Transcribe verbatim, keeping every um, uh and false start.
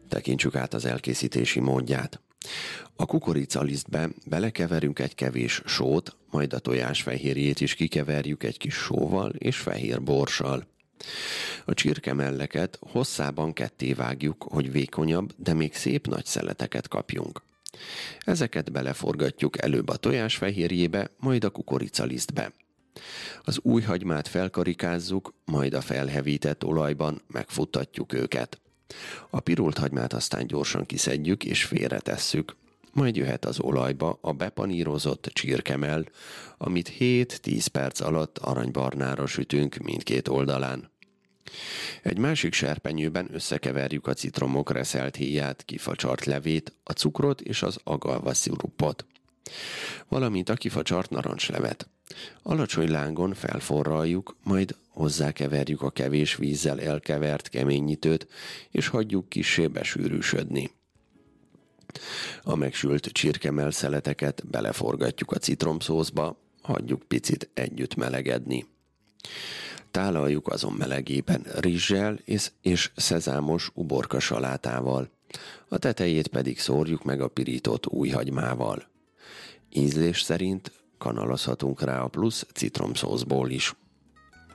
Tekintsük át az elkészítési módját. A kukoricalisztbe belekeverünk egy kevés sót, majd a tojásfehérjét is kikeverjük egy kis sóval és fehér borssal. A csirkemelleket hosszában ketté vágjuk, hogy vékonyabb, de még szép nagy szeleteket kapjunk. Ezeket beleforgatjuk előbb a tojásfehérjébe, majd a kukoricalisztbe. Az új hagymát felkarikázzuk, majd a felhevített olajban megfuttatjuk őket. A pirult hagymát aztán gyorsan kiszedjük és félretesszük, majd jöhet az olajba a bepanírozott csirkemell, amit hét-tíz perc alatt aranybarnára sütünk mindkét oldalán. Egy másik serpenyőben összekeverjük a citromok reszelt héját, kifacsart levét, a cukrot és az agalva szirupot, valamint a kifacsart narancslevet. Alacsony lángon felforraljuk, majd hozzákeverjük a kevés vízzel elkevert keményítőt, és hagyjuk kissé besűrűsödni. A megsült csirkemell szeleteket beleforgatjuk a citromszószba, hagyjuk picit együtt melegedni. Tálaljuk azon melegében rizssel és, és szezámos uborka salátával, a tetejét pedig szórjuk meg a pirított újhagymával. Ízlés szerint kanalazhatunk rá a plusz citromszószból is.